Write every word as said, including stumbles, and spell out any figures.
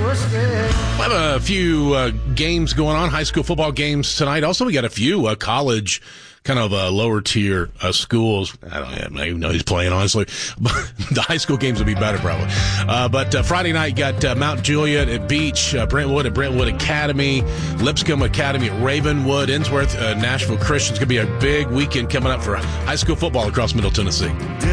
We have a few uh, games going on, high school football games tonight. Also, we got a few uh, college, kind of uh, lower tier uh, schools. I don't, I don't even know who's playing, honestly. But the high school games will be better, probably. Uh, but uh, Friday night, got uh, Mount Juliet at Beach, uh, Brentwood at Brentwood Academy, Lipscomb Academy at Ravenwood, Innsworth, uh, Nashville Christian. It's going to be a big weekend coming up for high school football across Middle Tennessee.